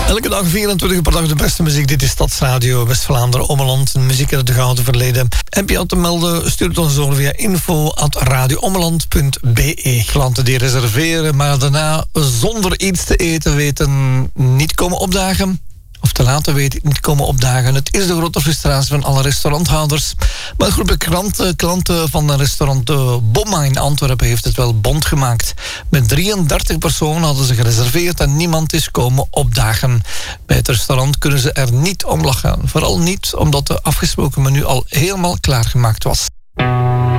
Elke dag 24 per dag de beste muziek. Dit is Stadsradio West-Vlaanderen, Ommeland. Muziek uit het gouden verleden. Heb je al te melden? Stuur het ons door via info@radioommeland.be. Klanten die reserveren, maar daarna zonder iets te eten weten niet komen opdagen. Of te laten weten, niet komen opdagen. Het is de grote frustratie van alle restauranthouders. Maar een groep klanten van een restaurant Bomma in Antwerpen heeft het wel bond gemaakt. Met 33 personen hadden ze gereserveerd en niemand is komen opdagen. Bij het restaurant kunnen ze er niet om lachen. Vooral niet omdat de afgesproken menu al helemaal klaargemaakt was.